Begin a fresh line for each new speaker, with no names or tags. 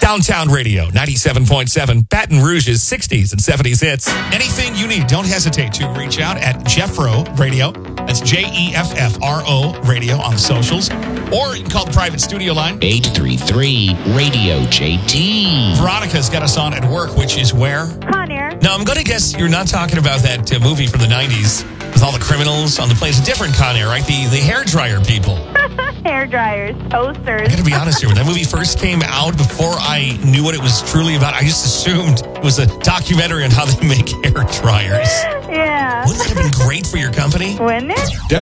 Downtown Radio, 97.7, Baton Rouge's 60s and 70s hits. Anything you need, don't hesitate to reach out at Jeffro Radio. That's Jeffro Radio on the socials. Or you can call the private studio line.
833-RADIO-JT.
Veronica's got us on at work, which is where?
Con Air.
Now, I'm going to guess you're not talking about that movie from the 90s with all the criminals on the plane. It's a different Con Air, right? The hairdryer people.
Hair dryers, toasters.
I got to be honest here. When that movie first came out, before I knew what it was truly about, I just assumed it was a documentary on how they make hair dryers.
Yeah.
Wouldn't that have been great for your company?
Wouldn't it?